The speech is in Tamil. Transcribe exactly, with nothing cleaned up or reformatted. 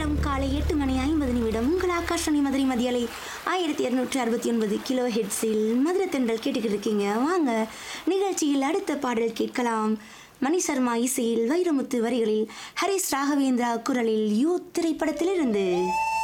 நேரம் காலை எட்டு மணி ஐம்பது நிமிடம் உங்கள் ஆகாஷவாணி மதுரை மதியலை ஆயிரத்தி இரநூற்றி அறுபத்தி ஒன்பது கிலோ ஹெட்ஸில் மதுரை தென்றல் கேட்டுக்கிட்டு இருக்கீங்க. வாங்க நிகழ்ச்சியில் அடுத்த பாடல் கேட்கலாம். மணி சர்மா இசையில் வைரமுத்து வரிகளில் ஹரிஸ் ராகவேந்திரா குரலில் யூத் திரைப்படத்திலிருந்து